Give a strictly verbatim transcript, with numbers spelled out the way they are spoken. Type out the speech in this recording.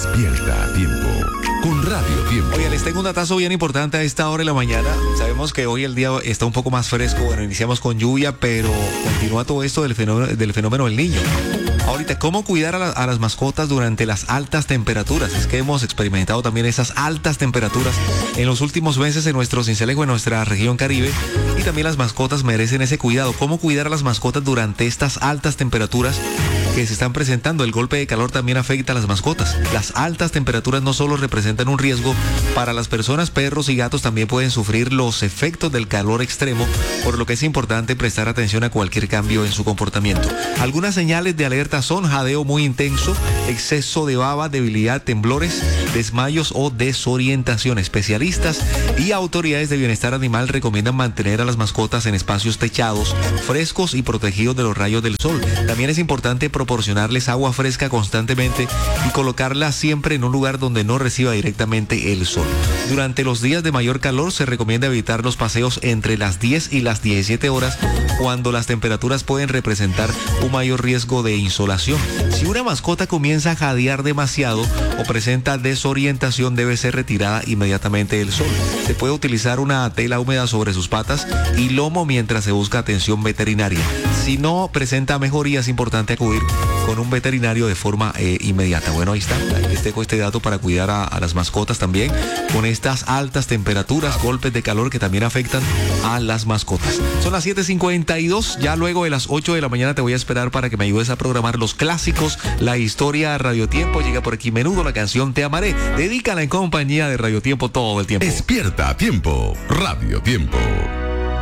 Despierta a tiempo con Radio Tiempo. Oye, les tengo un datazo bien importante a esta hora de la mañana. Sabemos que hoy el día está un poco más fresco. Bueno, iniciamos con lluvia, pero continúa todo esto del fenómeno del, fenómeno del niño. Ahorita, ¿cómo cuidar a, la, a las mascotas durante las altas temperaturas? Es que hemos experimentado también esas altas temperaturas en los últimos meses en nuestro Cincelejo, en nuestra región Caribe, y también las mascotas merecen ese cuidado. ¿Cómo cuidar a las mascotas durante estas altas temperaturas que se están presentando? El golpe de calor también afecta a las mascotas. Las altas temperaturas no solo representan un riesgo para las personas, perros y gatos también pueden sufrir los efectos del calor extremo, por lo que es importante prestar atención a cualquier cambio en su comportamiento. Algunas señales de alerta son jadeo muy intenso, exceso de baba, debilidad, temblores, desmayos o desorientación. Especialistas y autoridades de bienestar animal recomiendan mantener a las mascotas en espacios techados, frescos y protegidos de los rayos del sol. También es importante proporcionarles agua fresca constantemente y colocarla siempre en un lugar donde no reciba directamente el sol. Durante los días de mayor calor se recomienda evitar los paseos entre las diez y las diecisiete horas, cuando las temperaturas pueden representar un mayor riesgo de insolación. Si una mascota comienza a jadear demasiado o presenta desorientación, debe ser retirada inmediatamente del sol. Se puede utilizar una tela húmeda sobre sus patas y lomo mientras se busca atención veterinaria. Si no presenta mejoría, es importante acudir con un veterinario de forma eh, inmediata. Bueno, ahí está. Ahí les dejo este dato para cuidar a, a las mascotas también con estas altas temperaturas, golpes de calor que también afectan a las mascotas. Son las siete cincuenta y dos. Ya luego de las ocho de la mañana te voy a esperar para que me ayudes a programar los clásicos, la historia a Radio Tiempo. Llega por aquí Menudo, la canción Te Amaré. Dedícala en compañía de Radio Tiempo todo el tiempo. Despierta a tiempo. Radio Tiempo.